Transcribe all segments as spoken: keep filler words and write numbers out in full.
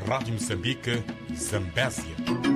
Rádio Moçambique, Zambésia.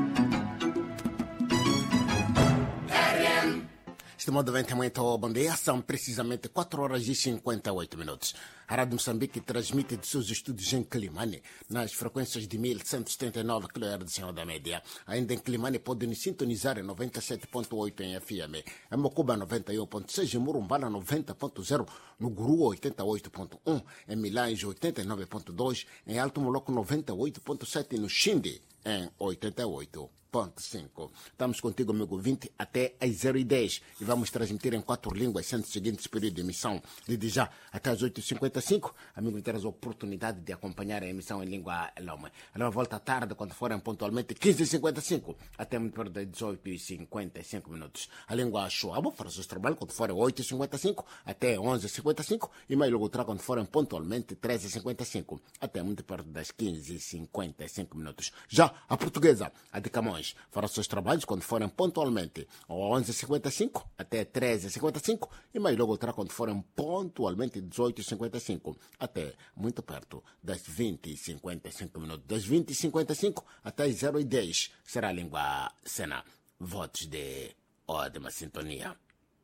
Estimadamente, muito bom dia. São precisamente quatro horas e cinquenta e oito minutos. A Rádio Moçambique transmite de seus estúdios em Climane, nas frequências de mil cento e setenta e nove kHz da média. Ainda em Climane, podem sintonizar em noventa e sete ponto oito em F M. Em Mocuba, noventa e um ponto seis, em Murumbana, noventa ponto zero, no Guru, oitenta e oito ponto um, em Milães, oitenta e nove ponto dois, em Alto Moloco, noventa e oito ponto sete, no Xinde, em oitenta e oito ponto cinco. Estamos contigo, amigo ouvinte, até às zero e dez e vamos transmitir em quatro línguas, sendo o seguinte período de emissão. Desde já, até às oito e cinquenta e cinco, amigo, terás a oportunidade de acompanhar a emissão em língua loma. Ela volta à tarde, quando forem pontualmente quinze e cinquenta e cinco, até muito das dezoito e cinquenta e cinco minutos. A língua Chuabo fará o seu trabalho quando forem oito e cinquenta e cinco, até onze e cinquenta e cinco, e mais logo terá quando forem pontualmente treze e cinquenta e cinco, até muito perto das quinze e cinquenta e cinco minutos. Já a portuguesa, a de Camões, fará seus trabalhos quando forem pontualmente onze e cinquenta e cinco até treze e cinquenta e cinco e mais logo terá quando forem pontualmente dezoito e cinquenta e cinco até muito perto das vinte e cinquenta e cinco minutos. Das vinte e cinquenta e cinco até as zero e dez será a língua cena. Votos de ótima sintonia.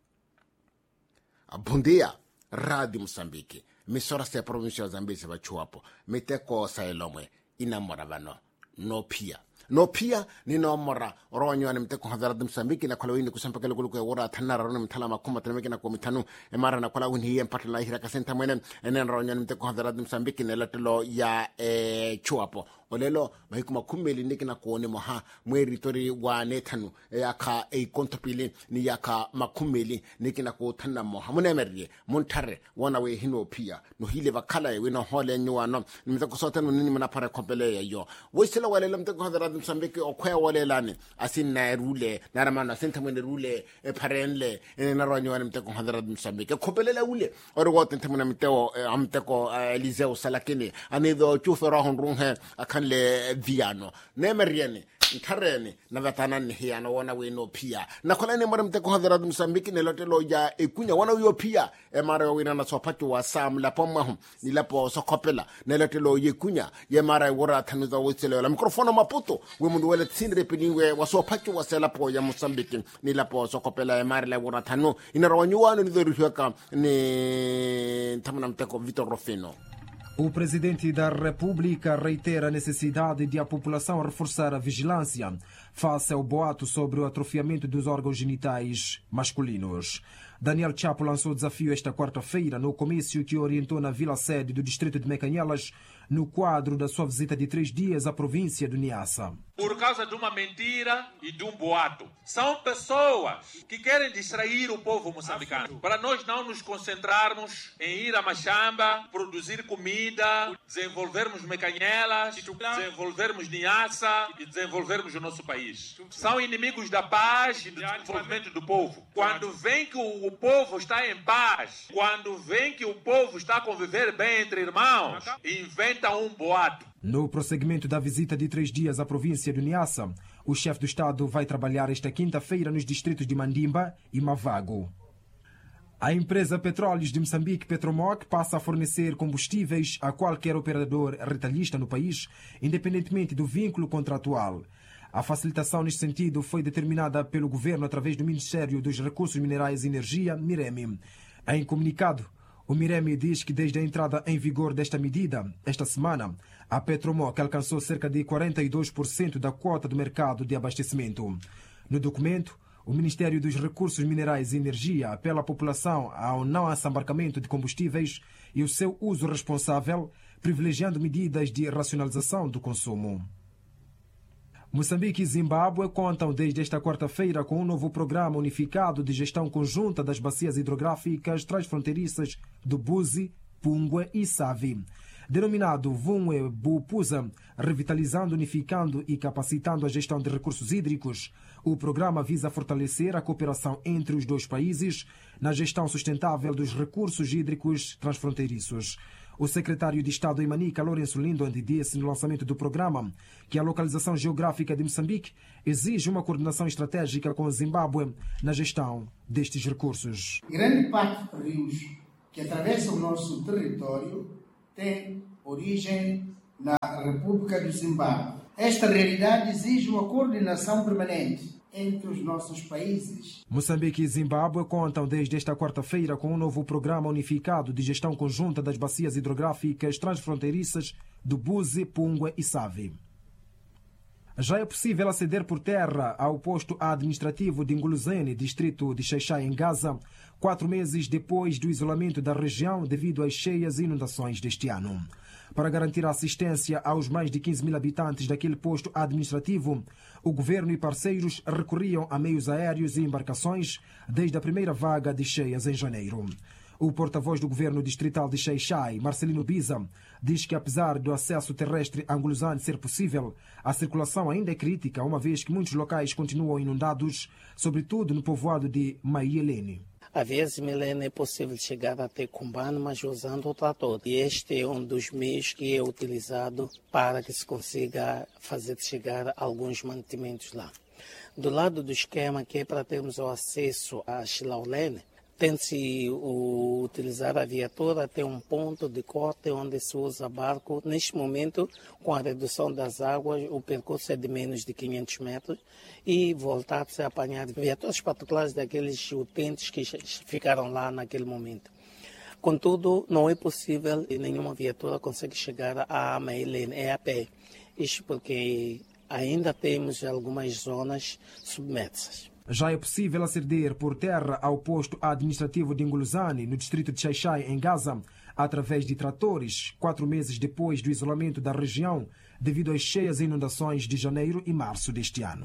Bom dia, Rádio Moçambique. Emissora se a província de Zambésia vai chuapo. Meteko saelomwe inamoravano no pia. No pia ni no mora ronyo ani mteko hadara dum Mozambique na kola wini kusampa kale kuluko wora tanara ron mtala makuma tanmeke na komitanu e mara na kola wini hiye mpata la hira kasenta mwenen enen ronyo ani mteko hadara dum Mozambique na latelo ya e chuapo olelo mahikuma kumeli niki na kuone moha mweri tori wa netanu e aka e kontopili ni yaka makumeli niki na kuotana moha munemerye muntare wana we hino pia no hile vakala e wino hole nyuwa no mteko sote no nini manapare kompele ya yo wisila wale mteko hadara Mozambique okwe walelane asin na rule na ramana senta mwene rule e parenle e na ronyo ani mteko hadara Mozambique kopelele ule oro tente mwana mteko amteko Eliseo Salakini anido chufera honrunhe akanle viano nemeriene nkarene na vatana ni hiya na wana we no pia na kola ne mara mteko hadara Mozambique ne lotelo ya ekunya wana yo pia e mara we na sopatu wa sam la pomahum ni lapo sokopela ne lotelo yekunya ye mara wora tanuza wosele la microphone Maputo we mundu wele tsindre piningwe wasopatu wasela po ya Mozambique ni lapo sokopela e mara la wora tanu ina rawanyuano ni doruhaka ni tamana mteko Vitor Rofino. O presidente da República reitera a necessidade de a população reforçar a vigilância face ao boato sobre o atrofiamento dos órgãos genitais masculinos. Daniel Chapo lançou o desafio esta quarta-feira no comício que orientou na vila-sede do distrito de Mecanhelas, no quadro da sua visita de três dias à província do Niassa. Por causa de uma mentira e de um boato. São pessoas que querem distrair o povo moçambicano. Para nós não nos concentrarmos em ir a Machamba, produzir comida, desenvolvermos Mecanhelas, desenvolvermos Niassa e desenvolvermos o nosso país. São inimigos da paz e do desenvolvimento do povo. Quando vem que o povo está em paz, quando vem que o povo está a conviver bem entre irmãos, inventa um boato. No prosseguimento da visita de três dias à província do Niassa, o chefe do Estado vai trabalhar esta quinta-feira nos distritos de Mandimba e Mavago. A empresa Petróleos de Moçambique, Petromoc, passa a fornecer combustíveis a qualquer operador retalhista no país, independentemente do vínculo contratual. A facilitação neste sentido foi determinada pelo governo através do Ministério dos Recursos Minerais e Energia, MIREMI. Em comunicado, o MIREMI diz que desde a entrada em vigor desta medida, esta semana, a Petromoc alcançou cerca de quarenta e dois por cento da quota do mercado de abastecimento. No documento, o Ministério dos Recursos Minerais e Energia apela à população ao não assambarcamento de combustíveis e o seu uso responsável, privilegiando medidas de racionalização do consumo. Moçambique e Zimbábue contam desde esta quarta-feira com um novo programa unificado de gestão conjunta das bacias hidrográficas transfronteiriças do Buzi, Pungue e Savi. Denominado Vunwe Bupuza, revitalizando, unificando e capacitando a gestão de recursos hídricos, o programa visa fortalecer a cooperação entre os dois países na gestão sustentável dos recursos hídricos transfronteiriços. O secretário de Estado em Manica, Lourenço Lindon, disse no lançamento do programa que a localização geográfica de Moçambique exige uma coordenação estratégica com a Zimbábue na gestão destes recursos. Grande parte dos rios que atravessam o nosso território tem origem na República do Zimbábue. Esta realidade exige uma coordenação permanente entre os nossos países. Moçambique e Zimbábue contam desde esta quarta-feira com um novo programa unificado de gestão conjunta das bacias hidrográficas transfronteiriças do Buzi, Pungwe e Save. Já é possível aceder por terra ao posto administrativo de Nguluzene, distrito de Xai-Xai, em Gaza, quatro meses depois do isolamento da região devido às cheias e inundações deste ano. Para garantir a assistência aos mais de quinze mil habitantes daquele posto administrativo, o governo e parceiros recorriam a meios aéreos e embarcações desde a primeira vaga de cheias em janeiro. O porta-voz do governo distrital de Xai-Xai, Marcelino Biza, diz que apesar do acesso terrestre a Nguluzane ser possível, a circulação ainda é crítica, uma vez que muitos locais continuam inundados, sobretudo no povoado de Maielene. Às vezes, Milene, é possível chegar até Cumbano, mas usando o trator. E este é um dos meios que é utilizado para que se consiga fazer chegar alguns mantimentos lá. Do lado do esquema, que é para termos o acesso a Xilaulene, tem-se utilizar a viatura até um ponto de corte onde se usa barco. Neste momento, com a redução das águas, o percurso é de menos de quinhentos metros e voltar-se a apanhar viaturas particulares daqueles utentes que ficaram lá naquele momento. Contudo, não é possível e nenhuma viatura consegue chegar a Maielene, é a pé. Isto porque ainda temos algumas zonas submersas. Já é possível aceder por terra ao posto administrativo de Nguluzane, no distrito de Xai-Xai, em Gaza, através de tratores, quatro meses depois do isolamento da região, devido às cheias e inundações de janeiro e março deste ano.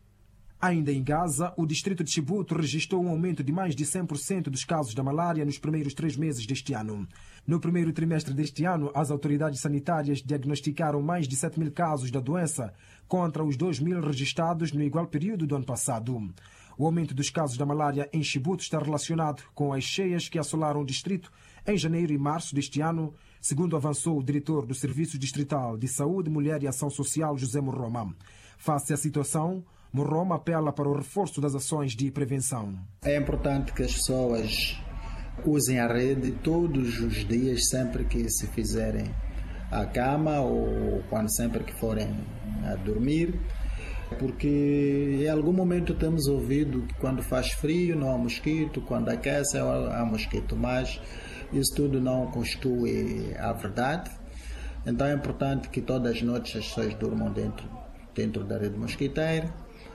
Ainda em Gaza, o distrito de Chibuto registrou um aumento de mais de cem por cento dos casos da malária nos primeiros três meses deste ano. No primeiro trimestre deste ano, as autoridades sanitárias diagnosticaram mais de sete mil casos da doença, contra os dois mil registrados no igual período do ano passado. O aumento dos casos da malária em Chibuto está relacionado com as cheias que assolaram o distrito em janeiro e março deste ano, segundo avançou o diretor do Serviço Distrital de Saúde, Mulher e Ação Social, José Morroma. Face à situação, Morroma apela para o reforço das ações de prevenção. É importante que as pessoas usem a rede todos os dias, sempre que se fizerem a cama ou quando sempre que forem a dormir, porque em algum momento temos ouvido que quando faz frio não há mosquito, quando aquece há mosquito, mas isso tudo não constitui a verdade. Então é importante que todas as noites as pessoas durmam dentro, dentro da rede mosquiteira.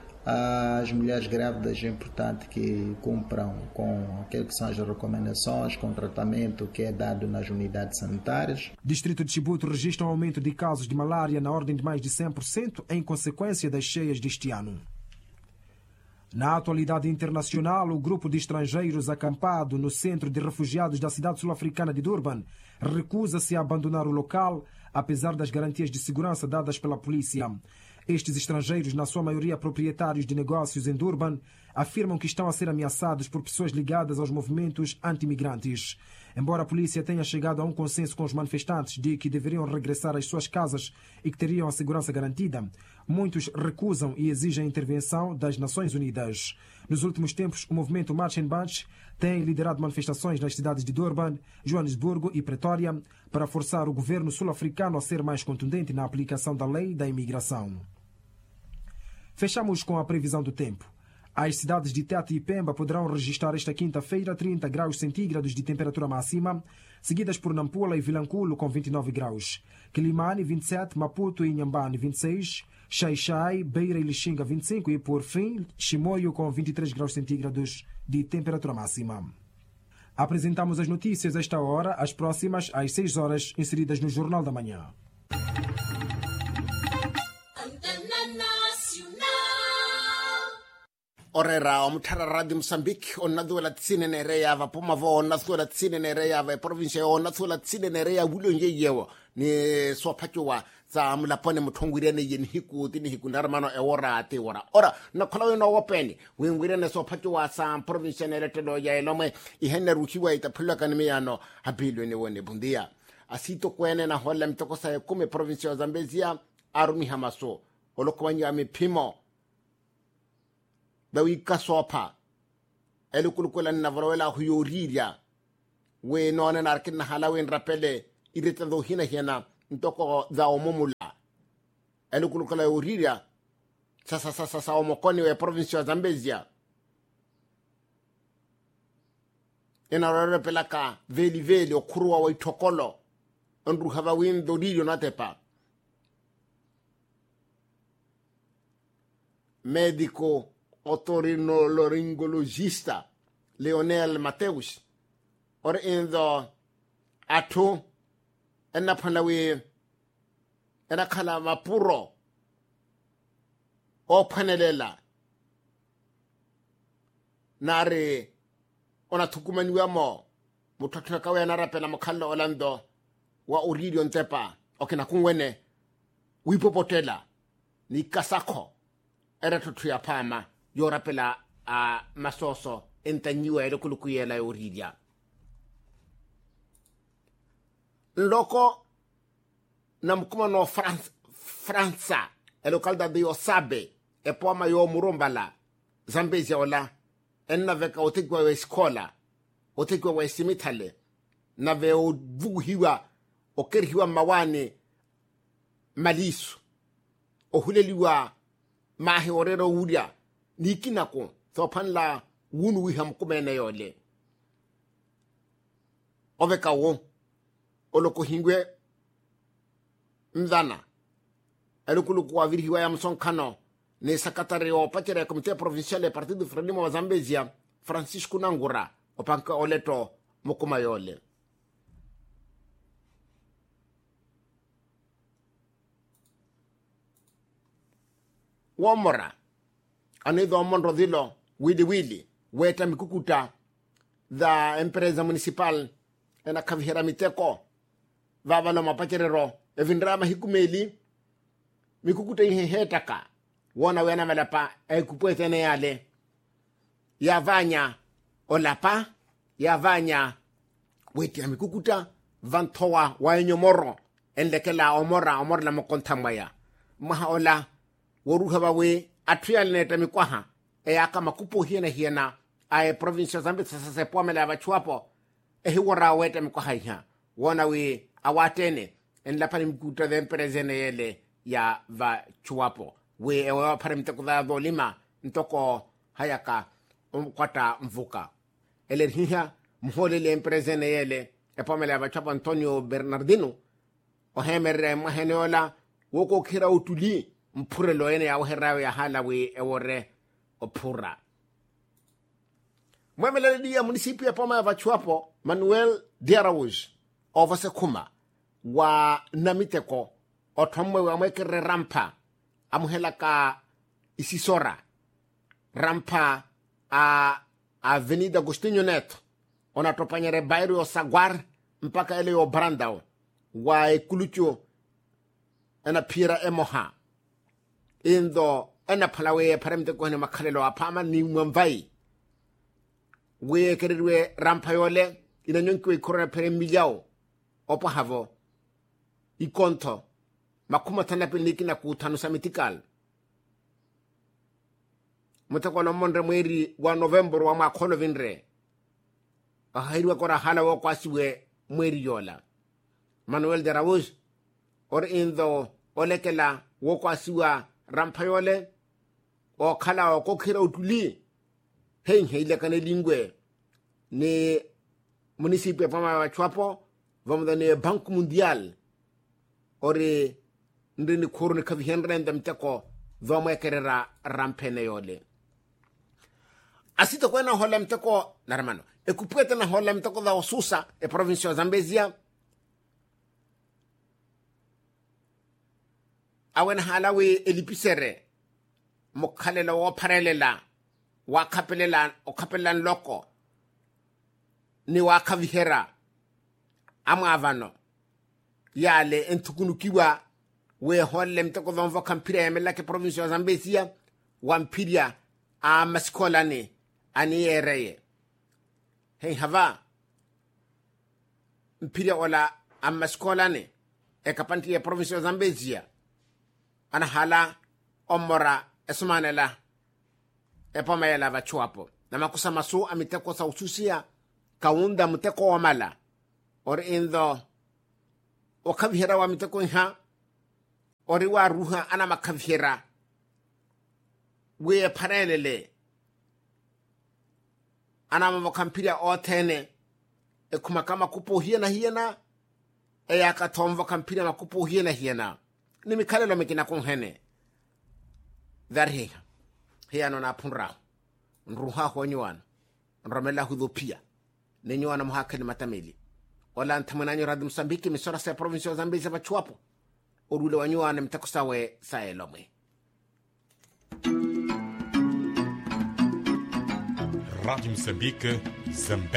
As mulheres grávidas é importante que cumpram com aquilo que são as recomendações, com o tratamento que é dado nas unidades sanitárias. O distrito de Chibuto registra um aumento de casos de malária na ordem de mais de cem por cento em consequência das cheias deste ano. Na atualidade internacional, o grupo de estrangeiros acampado no centro de refugiados da cidade sul-africana de Durban recusa-se a abandonar o local, apesar das garantias de segurança dadas pela polícia. Estes estrangeiros, na sua maioria proprietários de negócios em Durban, afirmam que estão a ser ameaçados por pessoas ligadas aos movimentos anti-imigrantes. Embora a polícia tenha chegado a um consenso com os manifestantes de que deveriam regressar às suas casas e que teriam a segurança garantida, muitos recusam e exigem a intervenção das Nações Unidas. Nos últimos tempos, o movimento March and Bunch tem liderado manifestações nas cidades de Durban, Joanesburgo e Pretória para forçar o governo sul-africano a ser mais contundente na aplicação da lei da imigração. Fechamos com a previsão do tempo. As cidades de Tete e Pemba poderão registrar esta quinta-feira trinta graus centígrados de temperatura máxima, seguidas por Nampula e Vilanculo com vinte e nove graus, Quilimane vinte e sete, Maputo e Inhambane vinte e seis, Xai-Xai, Beira e Lixinga vinte e cinco e, por fim, Chimoio com vinte e três graus centígrados de temperatura máxima. Apresentamos as notícias a esta hora, as próximas às seis horas, inseridas no Jornal da Manhã. orera omthara radio Mozambique onadhuela tsine nereya vapoma vo onadhuela tsine nereya va province onadhuela tsine nereya bulonje yewo ni swaphakiwa tsa mulapone muthongwirene yeni hiku tini hiku narmano e ora ate ora ora na kholo no wopeni wingwirene swaphakiwa sa province neretelo ya elome ihenne rukiwa itaphulwa kanimiyano habilwe ne wone bundia asito kwene na hola mtoko sa kume province ya Zambezia arumi hamaso olokwanya mipimo dawi kasopa elukulukwela navrowela huyoriria we nona narkin halawen rapele ireta do hina hina ntoko za omomula elukulukala uriria sasa sasa sasa omokoni we province ya Zambezia enarore pelaka veli veli okuruwa wa itokolo andru hava windo ririo natepa médico otorrinolaryngologista Leonel Mateus or indo atu ena panawi ena kala mapuro o panelela nare ona tukumaniwa mo mutotona kawe na rapela makalla olando wa uridio ntepa okina kungwene wipopotela ni kasako era tutu ya pama yorapela a uh, masoso entanyiwa ele kulukuyela uridia loko na mkuma no France Fransa ele kalda de Osabe e poma yo murombala Zambezia ola enna veka otegwa we skola otegwa we simitale na ve ovuhiwa okerhiwa mawane malisu ohuleliwa mahi orero wudia nikinako thopanla wunu wiham kumene yole oveka wo oloko hingwe mdana elukuluku wa virhiwa ya msonkano ni sakatari o pachere ya komite provinciale partido Frelimo wa Zambezia Francisco Nangura opanka oleto mukuma yole womora anido monro dilo wili wili weta mikukuta da empresa municipal ena kavihera miteko vavalo mapacherero evindrama hikumeli mikukuta ihe hetaka wona wena malapa ekupwetene yale yavanya olapa yavanya weti ya mikukuta vantowa waenyomoro enlekela omora omora la mokontamaya maha ola woruha bawe atria neta mikwaha e aka makupo hiena hiena ai province Zambezia sasa pomela bachuapo e hiwara weta mikwaha hiya wona we awatene en la pani mkuta de emprezene yele ya va chuapo we ewa pare mtekudha dolima ntoko hayaka umkwata mvuka ele hiya mhole le emprezene yele e pomela bachuapo Antonio Bernardino o hemere maheneola woko kira utuli mpure loene ya uherawe ya halawe ewore opura mwemele liya munisipi ya poma ya vachuapo Manuel Diarawuj ovase kuma wa namiteko otomwe wa mwekere rampa amuhela ka isisora rampa a Avenida Agostinho Neto onatopanyere Bairro o Saguar mpaka ele o Brandao wa ekulucho ena pira emoha indo ena palawe paremte ko ne makhalelo apama ni mwamvai we kerirwe rampa yole ina nyonkwe korona pere miljao opa havo ikonto makuma tana peliki na kutanu samitikal mutako no mondre mweri wa November wa makono vinre ahirwa kora hala wo kwasiwe mweri yola Manuel de Raúz or indo olekela wo kwasiwa rampayole o kala o kokira utuli hen hele kana lingwe ni municipio pama wa Chuapo vamos ne Banco Mundial ore ndini korone kavihenra ndamteko vamo ekerera rampene yole asito kwena hola mteko naramano ekupweta na hola mteko da osusa e province ya Zambezia awen halawe elipisere mokhalela wo pharelela wa khapelela o khapelan loko ni wa khavihera amavano yale entukunukiwa we holle mteko vonvo kampira yamela ke province ya Zambezia wampiria a maskolane ani ereye hey hava mpiria ola a maskolane e kapanti ya province ya Zambezia ana hala omora esmanela epoma yela vachuapo na makusa masu amiteko sa ususia kaunda mteko wa mala or indo o kavihera wa miteko nha ori wa ruha ana makavihera we parelele ana mavakampira otene e kumakama kupo hiena hiena e yakatomva kampira makupo hiena hiena ni mikalelo mikina kunhene dharhe hiano na punra nruha honywana nromela hudhupia nenywana muhakeli matamili wala ntamananyo Radio Msambiki misora sa provinsi ya Zambezi bachuapo urule wanywana mtakosawe sa Elomwe. Radio Moçambique, Zambésia.